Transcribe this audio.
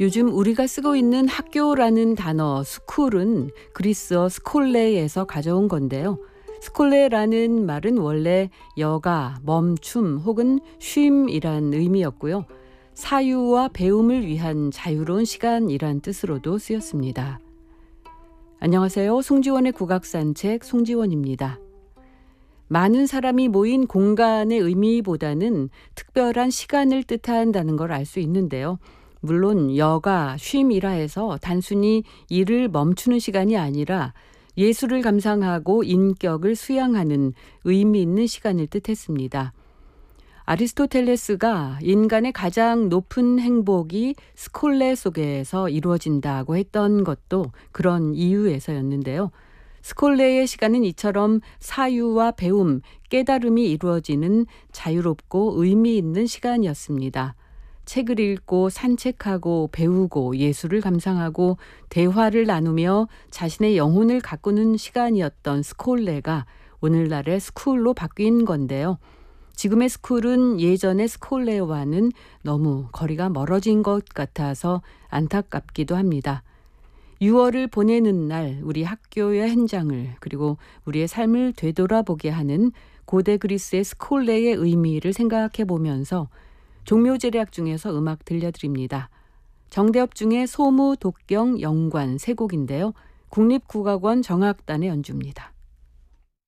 요즘 우리가 쓰고 있는 학교라는 단어 스쿨은 그리스어 스콜레에서 가져온 건데요. 스콜레라는 말은 원래 여가, 멈춤 혹은 쉼이란 의미였고요. 사유와 배움을 위한 자유로운 시간이란 뜻으로도 쓰였습니다. 안녕하세요. 송지원의 국악산책 송지원입니다. 많은 사람이 모인 공간의 의미보다는 특별한 시간을 뜻한다는 걸 알 수 있는데요. 물론 여가, 쉼이라 해서 단순히 일을 멈추는 시간이 아니라 예술을 감상하고 인격을 수양하는 의미 있는 시간을 뜻했습니다. 아리스토텔레스가 인간의 가장 높은 행복이 스콜레 속에서 이루어진다고 했던 것도 그런 이유에서였는데요. 스콜레의 시간은 이처럼 사유와 배움, 깨달음이 이루어지는 자유롭고 의미 있는 시간이었습니다. 책을 읽고 산책하고 배우고 예술을 감상하고 대화를 나누며 자신의 영혼을 가꾸는 시간이었던 스콜레가 오늘날의 스쿨로 바뀐 건데요. 지금의 스쿨은 예전의 스콜레와는 너무 거리가 멀어진 것 같아서 안타깝기도 합니다. 6월을 보내는 날 우리 학교의 현장을 그리고 우리의 삶을 되돌아보게 하는 고대 그리스의 스콜레의 의미를 생각해 보면서 종묘제례악 중에서 음악 들려드립니다. 정대업 중에 소무, 독경, 영관 세 곡인데요. 국립국악원 정악단의 연주입니다.